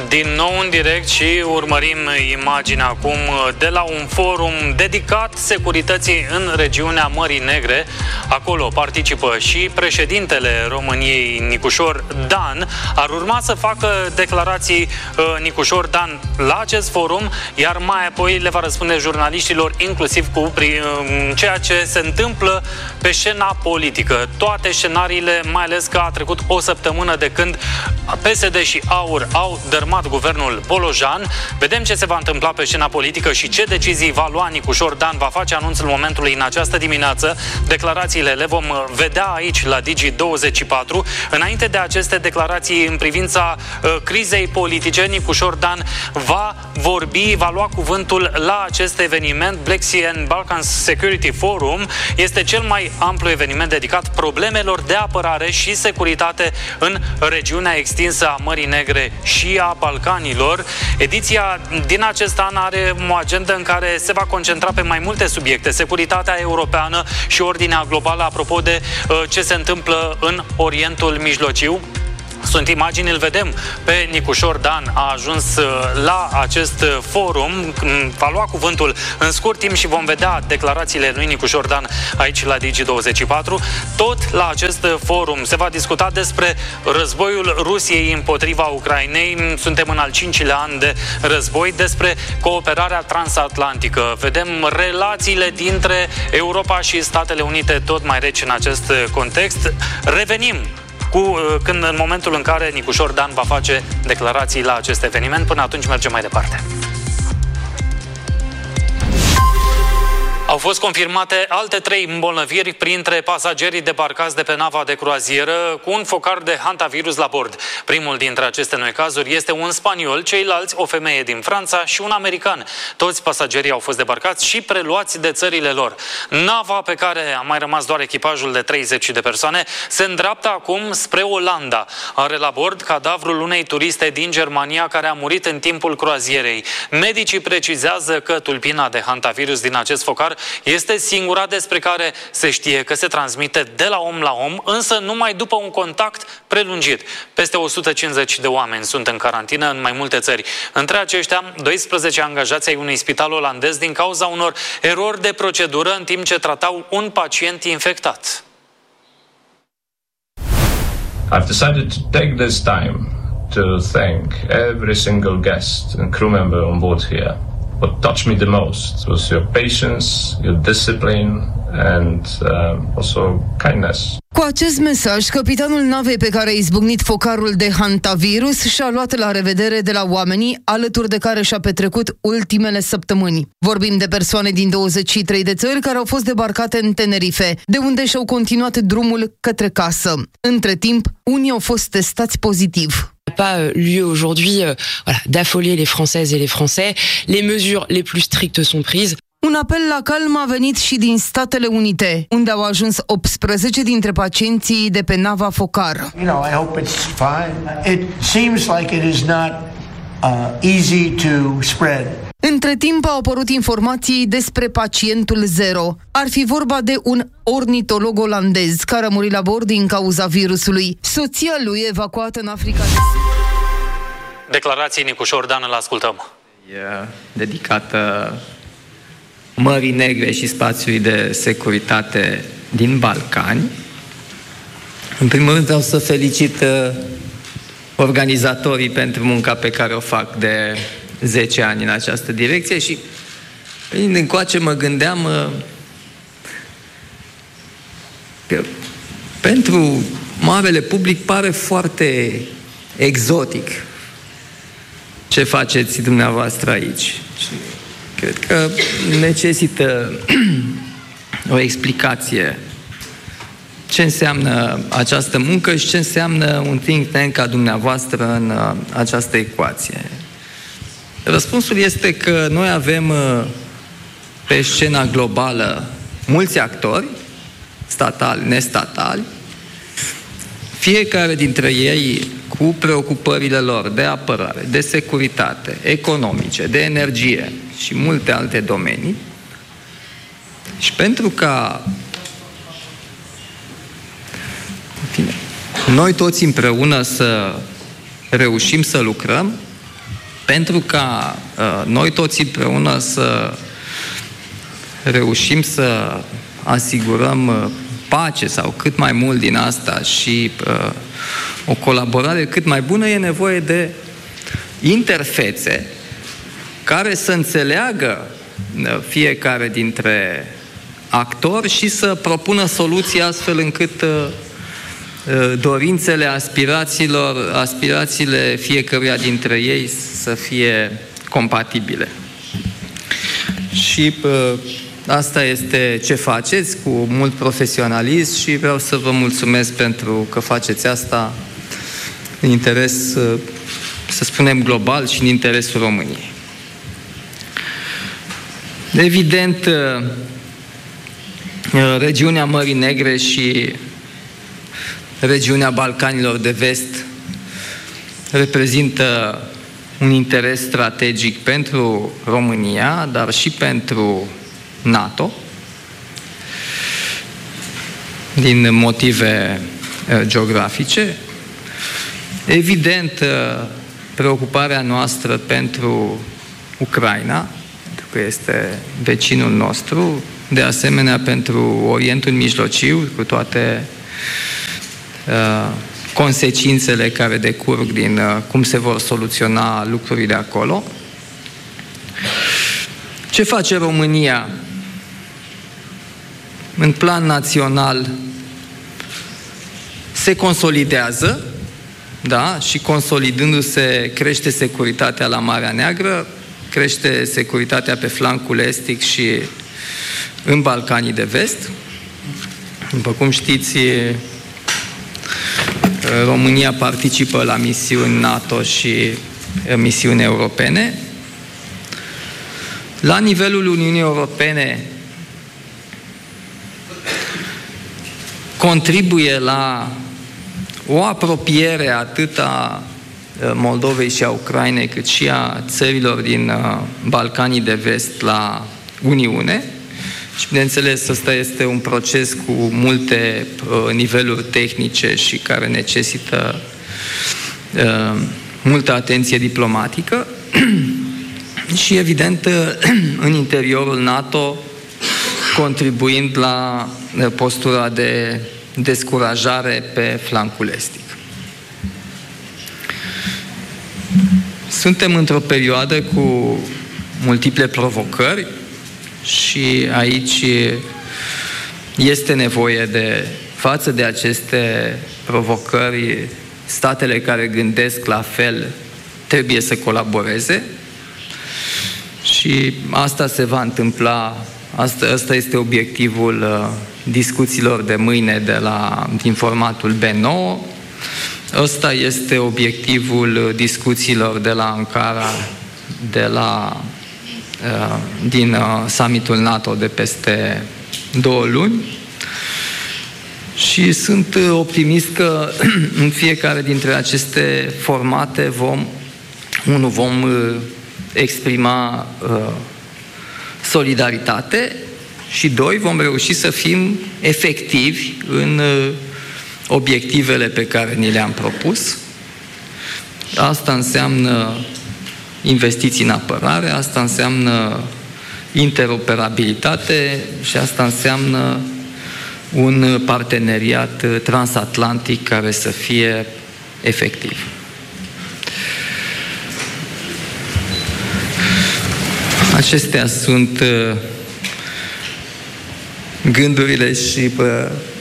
Din nou în direct și urmărim imaginea acum de la un forum dedicat securității în regiunea Mării Negre. Acolo participă și președintele României, Nicușor Dan. Ar urma să facă declarații Nicușor Dan la acest forum, iar mai apoi le va răspunde jurnaliștilor, inclusiv cu ceea ce se întâmplă pe scena politică. Toate scenariile, mai ales că a trecut o săptămână de când PSD și AUR au dărmat guvernul Bolojan. Vedem ce se va întâmpla pe scena politică și ce decizii va lua Nicușor Dan, va face anunțul momentului în această dimineață. Declarațiile le vom vedea aici la Digi24. Înainte de aceste declarații în privința crizei politice, Nicușor Dan va vorbi, va lua cuvântul la acest eveniment. Black Sea and Balkans Security Forum este cel mai amplu eveniment dedicat problemelor de apărare și securitate în regiunea extinsă a Mării Negre și a Balcanilor. Ediția din acest an are o agendă în care se va concentra pe mai multe subiecte: securitatea europeană și ordinea globală, apropo de ce se întâmplă în Orientul Mijlociu. Sunt imagini, îl vedem pe Nicușor Dan, a ajuns la acest forum, va lua cuvântul în scurt timp și vom vedea declarațiile lui Nicușor Dan aici la Digi24. Tot la acest forum se va discuta despre războiul Rusiei împotriva Ucrainei. Suntem în al 5-lea an de război, despre cooperarea transatlantică. Vedem relațiile dintre Europa și Statele Unite tot mai reci în acest context. Revenim în momentul în care Nicușor Dan va face declarații la acest eveniment. Până atunci mergem mai departe. Au fost confirmate alte 3 îmbolnăviri printre pasagerii debarcați de pe nava de croazieră cu un focar de hantavirus la bord. Primul dintre aceste noi cazuri este un spaniol, ceilalți o femeie din Franța și un american. Toți pasagerii au fost debarcați și preluați de țările lor. Nava, pe care a mai rămas doar echipajul de 30 de persoane, se îndreaptă acum spre Olanda. Are la bord cadavrul unei turiste din Germania care a murit în timpul croazierei. Medicii precizează că tulpina de hantavirus din acest focar este singura despre care se știe că se transmite de la om la om, însă numai după un contact prelungit. Peste 150 de oameni sunt în carantină în mai multe țări. Între aceștia, 12 angajați ai unui spital olandez din cauza unor erori de procedură în timp ce tratau un pacient infectat. I've decided to take this time to thank every single guest and crew member on board here. What touched me the most was your patience, your discipline and also kindness. Cu acest mesaj, capitanul navei pe care a izbucnit focarul de hantavirus și-a luat la revedere de la oamenii alături de care și-a petrecut ultimele săptămâni. Vorbim de persoane din 23 de țări care au fost debarcate în Tenerife, de unde și-au continuat drumul către casă. Între timp, unii au fost testați pozitiv. Pas lieu aujourd'hui d'affoler les Françaises et les Français. Les mesures les plus strictes sont prises. Un apel la calm a venit și din Statele Unite, unde au ajuns 18 dintre pacienții de pe nava focar. You know, I hope it's fine. It seems like it is not easy to spread. Între timp au apărut informații despre pacientul zero. Ar fi vorba de un ornitolog olandez care a murit la bord din cauza virusului. Soția lui evacuată în Africa de Sud. Declarații Nicușor Dan, îl ascultăm. E dedicată Mării Negre și spațiului de securitate din Balcani. În primul rând vreau să felicit organizatorii pentru munca pe care o fac de 10 ani în această direcție și venind încoace mă gândeam că pentru marele public pare foarte exotic ce faceți dumneavoastră aici. Și cred că necesită o explicație ce înseamnă această muncă și ce înseamnă un think tank ca dumneavoastră în această ecuație. Răspunsul este că noi avem pe scena globală mulți actori, statali, nestatali, fiecare dintre ei cu preocupările lor de apărare, de securitate, economice, de energie și multe alte domenii. Și pentru ca noi toți împreună să reușim să lucrăm, pentru ca noi toți împreună să reușim să asigurăm pace sau cât mai mult din asta și o colaborare cât mai bună, e nevoie de interfețe care să înțeleagă fiecare dintre actori și să propună soluții astfel încât dorințele, aspirațiile fiecăruia dintre ei să fie compatibile. Și asta este ce faceți cu mult profesionalism și vreau să vă mulțumesc pentru că faceți asta în interes, să spunem, global și în interesul României. Evident, regiunea Mării Negre și regiunea Balcanilor de Vest reprezintă un interes strategic pentru România, dar și pentru NATO, din motive geografice. Evident, preocuparea noastră pentru Ucraina, pentru că este vecinul nostru, de asemenea pentru Orientul Mijlociu, cu toate consecințele care decurg din cum se vor soluționa lucrurile acolo. Ce face România? În plan național se consolidează, da? Și consolidându-se crește securitatea la Marea Neagră, crește securitatea pe flancul estic și în Balcanii de Vest. După cum știți, România participă la misiuni NATO și misiuni europene. La nivelul Uniunii Europene contribuie la o apropiere atât a Moldovei și a Ucrainei, cât și a țărilor din Balcanii de Vest la Uniune. Și, bineînțeles, ăsta este un proces cu multe niveluri tehnice și care necesită multă atenție diplomatică. Și, evident, în interiorul NATO, contribuind la postura de descurajare pe flancul estic. Suntem într-o perioadă cu multiple provocări și aici este nevoie de, față de aceste provocări, statele care gândesc la fel trebuie să colaboreze și asta se va întâmpla, asta este obiectivul discuțiilor de mâine din formatul B9. Ăsta este obiectivul discuțiilor de la Ankara, din summitul NATO de peste 2 luni. Și sunt optimist că în fiecare dintre aceste formate vom exprima solidaritate și 2, vom reuși să fim efectivi în obiectivele pe care ni le-am propus. Asta înseamnă investiții în apărare, asta înseamnă interoperabilitate și asta înseamnă un parteneriat transatlantic care să fie efectiv. Acestea sunt gândurile și